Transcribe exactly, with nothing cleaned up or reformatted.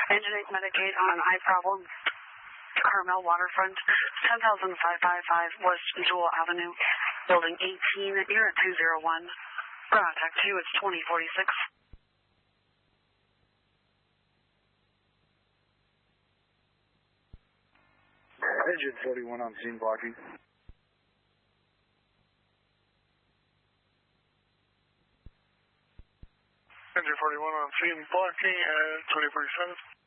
Engine eight Medicaid on eye problem. Carmel Waterfront, ten thousand five hundred fifty-five West Jewel Avenue, Building eighteen, you're at two oh one. Contact two, it's twenty forty-six. Engine forty-one on scene blocking. Engine forty-one on scene blocking at twenty forty-seven.